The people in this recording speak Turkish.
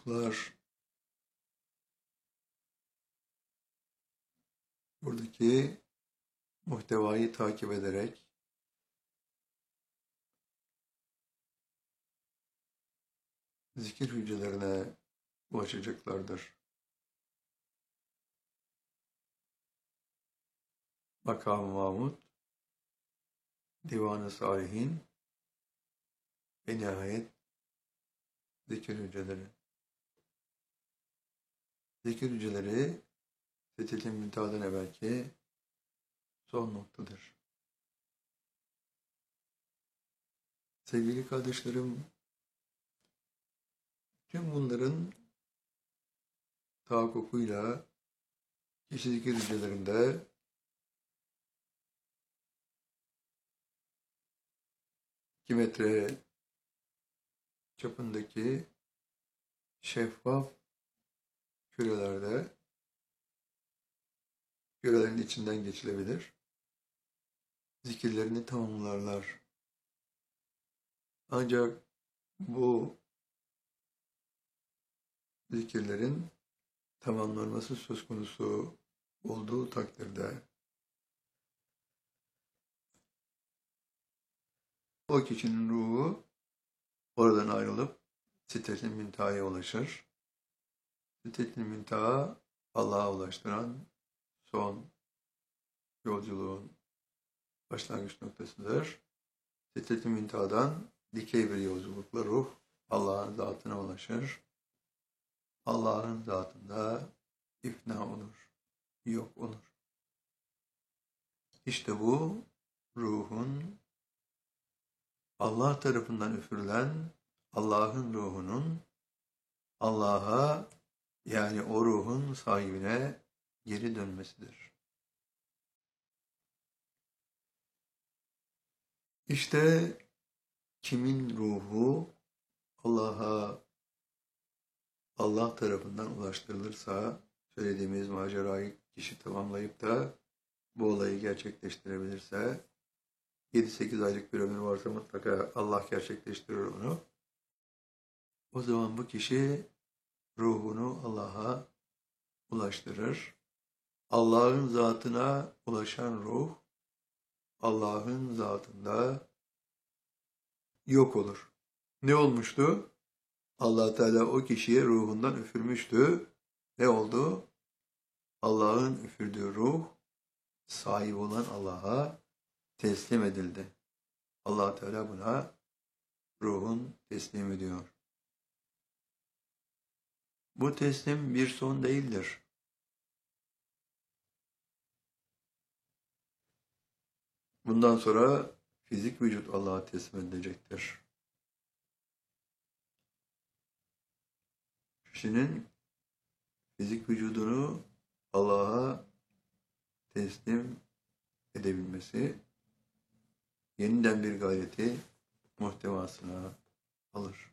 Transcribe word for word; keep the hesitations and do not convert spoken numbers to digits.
ruhlar buradaki muhtevayı takip ederek zikir hücrelerine ulaşacaklardır. Makam-ı Mahmud, Divan-ı Salihin ve nihayet zikir hücreleri. Zikir hücreleri Siddetül Münteha'dan evvelki son noktadır. Sevgili kardeşlerim, tüm bunların tahakkukuyla kişi zikir hücrelerinde iki metre çapındaki şeffaf kürelerde kürelerin içinden geçilebilir. Zikirlerini tamamlarlar. Ancak bu zikirlerin tamamlanması söz konusu olduğu takdirde o kişinin ruhu oradan ayrılıp Siddetül Münteha'ya ulaşır. Siddetül Münteha Allah'a ulaştıran son yolculuğun başlangıç noktasıdır. Siddetül Münteha'dan dikey bir yolculukla ruh Allah'ın zatına ulaşır. Allah'ın zatında ifna olur, yok olur. İşte bu ruhun Allah tarafından üfürülen Allah'ın ruhunun Allah'a, yani o ruhun sahibine geri dönmesidir. İşte kimin ruhu Allah'a Allah tarafından ulaştırılırsa, söylediğimiz macerayı kişi tamamlayıp da bu olayı gerçekleştirebilirse, yedi sekiz aylık bir ömür varsa mutlaka Allah gerçekleştirir onu. O zaman bu kişi ruhunu Allah'a ulaştırır. Allah'ın zatına ulaşan ruh, Allah'ın zatında yok olur. Ne olmuştu? Allah Teala o kişiye ruhundan üfürmüştü. Ne oldu? Allah'ın üfürdüğü ruh, sahip olan Allah'a teslim edildi. Allah Teala buna ruhun teslim ediyor. Bu teslim bir son değildir. Bundan sonra fizik vücut Allah'a teslim edilecektir. Kişinin fizik vücudunu Allah'a teslim edebilmesi yeniden bir gayreti muhtevasına alır.